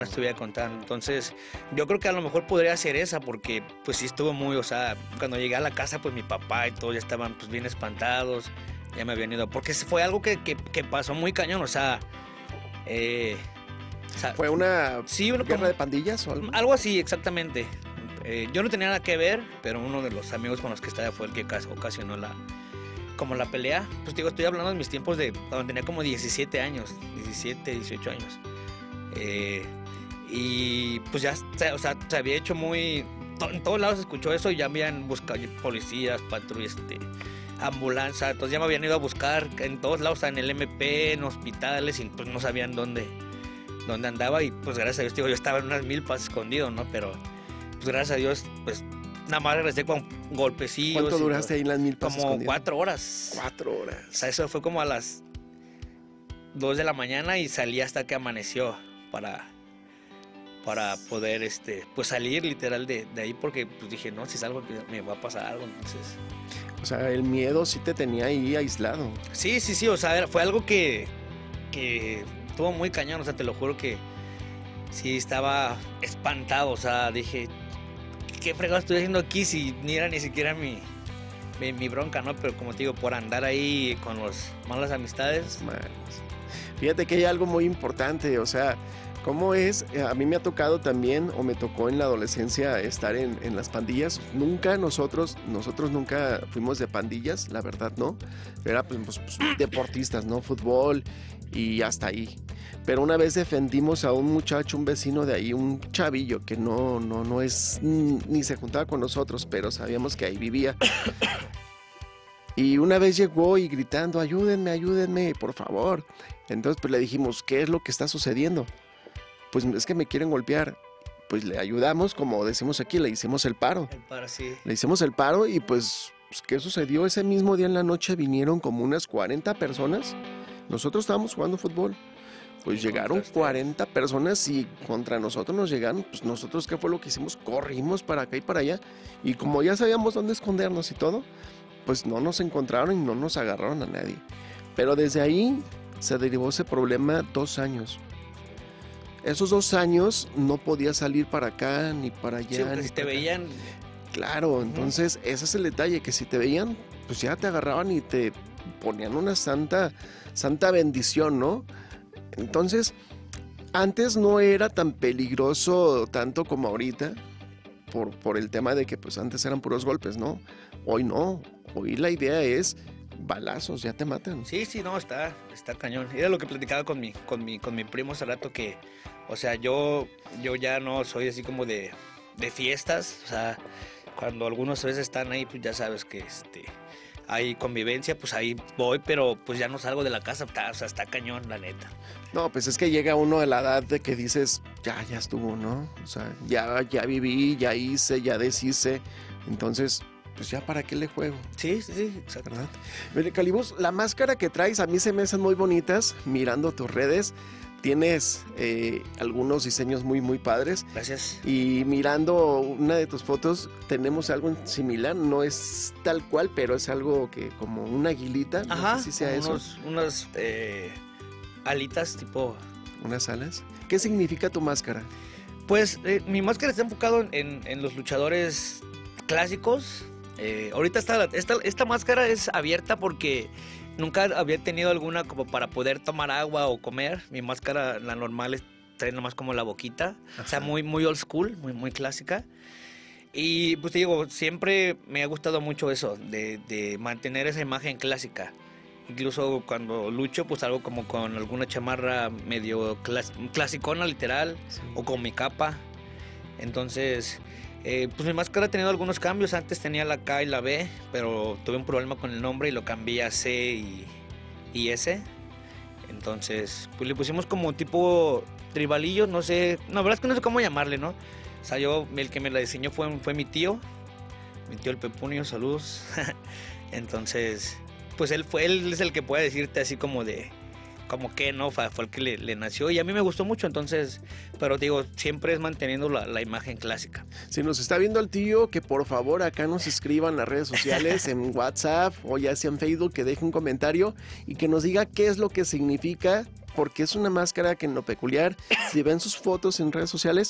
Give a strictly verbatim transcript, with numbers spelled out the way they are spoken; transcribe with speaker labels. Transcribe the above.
Speaker 1: estuviera contando. Entonces, yo creo que a lo mejor podría ser esa, porque pues sí estuvo muy, o sea, cuando llegué a la casa, pues mi papá y todos ya estaban pues bien espantados, ya me habían ido, porque fue algo que, que, que pasó muy cañón, o sea, eh, o sea,
Speaker 2: ¿Fue una
Speaker 1: sí, uno
Speaker 2: guerra
Speaker 1: como-
Speaker 2: de pandillas o algo?
Speaker 1: algo así, exactamente. Eh, yo no tenía nada que ver, pero uno de los amigos con los que estaba fue el que cas- ocasionó la, como la pelea. Pues digo, estoy hablando de mis tiempos de cuando tenía como diecisiete años, diecisiete, dieciocho años. Eh, y pues ya, se- o sea, se había hecho muy... to- En todos lados se escuchó eso y ya habían buscado policías, patrullas, este, ambulancia. Entonces ya me habían ido a buscar en todos lados, o sea, en el M P, en hospitales, y pues no sabían dónde, dónde andaba. Y pues gracias a Dios, digo, yo estaba en unas milpas escondido, ¿no? Pero pues gracias a Dios, pues nada más regresé con golpecillos.
Speaker 2: ¿Cuánto
Speaker 1: y
Speaker 2: duraste
Speaker 1: todo.
Speaker 2: ahí en las milpas
Speaker 1: Como
Speaker 2: escondido?
Speaker 1: cuatro horas.
Speaker 2: Cuatro horas.
Speaker 1: O sea, eso fue como a las dos de la mañana y salí hasta que amaneció para, para poder este, pues salir literal de, de ahí, porque pues dije, no, si salgo me va a pasar algo. Entonces,
Speaker 2: O sea, el miedo sí te tenía ahí aislado.
Speaker 1: sí, sí, sí, o sea, era- fue algo que, que estuvo muy cañón, o sea, te lo juro que sí estaba espantado, o sea, dije, ¿qué fregado estoy haciendo aquí si ni era ni siquiera mi, mi, mi bronca, ¿no? Pero como te digo, por andar ahí con las malas amistades.
Speaker 2: Manos. Fíjate que hay algo muy importante, o sea, ¿cómo es? Eh, A mí me ha tocado también, o me tocó en la adolescencia estar en, en las pandillas. Nunca nosotros, nosotros nunca fuimos de pandillas, la verdad, ¿no? Era pues, pues, pues, deportistas, ¿no? Fútbol y hasta ahí. Pero una vez defendimos a un muchacho, un vecino de ahí, un chavillo que no, no, no es, ni se juntaba con nosotros, pero sabíamos que ahí vivía. Y una vez llegó y gritando, ayúdenme, ayúdenme, por favor. Entonces pues le dijimos, ¿qué es lo que está sucediendo? Pues es que me quieren golpear. Pues le ayudamos, como decimos aquí, le hicimos el paro.
Speaker 1: El para sí.
Speaker 2: Le hicimos el paro y pues, pues, ¿qué sucedió? Ese mismo día en la noche vinieron como unas cuarenta personas. Nosotros estábamos jugando fútbol. Pues
Speaker 1: Y
Speaker 2: llegaron
Speaker 1: contra ustedes.
Speaker 2: cuarenta personas y contra nosotros nos llegaron. Pues nosotros, ¿qué fue lo que hicimos? Corrimos para acá y para allá. Y como ya sabíamos dónde escondernos y todo, pues no nos encontraron y no nos agarraron a nadie. Pero desde ahí se derivó ese problema dos años. Esos dos años no podía salir para acá ni para allá.
Speaker 1: Sí, porque
Speaker 2: ni
Speaker 1: si te
Speaker 2: para acá.
Speaker 1: veían,
Speaker 2: Claro, entonces ese es el detalle, que si te veían, pues ya te agarraban y te ponían una santa, santa bendición, ¿no? Entonces, antes no era tan peligroso tanto como ahorita, por, por el tema de que pues antes eran puros golpes, ¿no? Hoy no, hoy la idea es balazos, ya te matan.
Speaker 1: sí, sí, no, está, está cañón. Era lo que platicaba con mi, con mi, con mi primo hace rato que, o sea, yo, yo ya no soy así como de, de fiestas, o sea, cuando algunos veces están ahí, pues ya sabes que este, hay convivencia, pues ahí voy, pero pues ya no salgo de la casa, está, o sea, está cañón, la neta.
Speaker 2: No, pues es que llega uno a la edad de que dices, ya, ya estuvo, ¿no? O sea, ya, ya viví, ya hice, ya deshice, entonces, pues ya, ¿para qué le juego?
Speaker 1: Sí, sí, sí, exacto.
Speaker 2: ¿Verdad? Mire, Calibus, la máscara que traes a mí se me hacen muy bonitas, mirando tus redes, tienes eh, algunos diseños muy, muy padres,
Speaker 1: Gracias.
Speaker 2: y mirando una de tus fotos tenemos algo similar, no es tal cual, pero es algo que como una aguilita, no
Speaker 1: Ajá,
Speaker 2: sé si sea
Speaker 1: como
Speaker 2: eso,
Speaker 1: unos, unas eh, alitas tipo...
Speaker 2: unas alas. ¿Qué significa tu máscara?
Speaker 1: Pues eh, mi máscara está enfocado en, en los luchadores clásicos. Eh, ahorita está la- esta, esta máscara es abierta porque nunca había tenido alguna como para poder tomar agua o comer. Mi máscara, la normal, es, trae nomás como la boquita. O sea,
Speaker 2: Ajá.
Speaker 1: muy, muy old school, muy, muy clásica. Y pues te digo, siempre me ha gustado mucho eso, de, de mantener esa imagen clásica. Incluso cuando lucho, pues algo como con alguna chamarra medio clas- clasicona, literal,
Speaker 2: Sí.
Speaker 1: o con mi capa. Entonces, eh, pues mi máscara ha tenido algunos cambios. Antes tenía la K y la B, pero tuve un problema con el nombre y lo cambié a C y, y S. Entonces, pues le pusimos como tipo tribalillo, no sé, no, la verdad es que no sé cómo llamarle, ¿no? O sea, yo, el que me la diseñó fue, fue mi tío, mi tío el Pepunio, saludos. Entonces, pues él fue, él es el que puede decirte así como de, como que no, fue, fue el que le, le nació y a mí me gustó mucho, entonces, pero digo, siempre es manteniendo la, la imagen clásica.
Speaker 2: Si nos está viendo el tío, que por favor acá nos escriban en las redes sociales, en WhatsApp o ya sea en Facebook, que deje un comentario y que nos diga qué es lo que significa porque es una máscara que en lo peculiar, si ven sus fotos en redes sociales,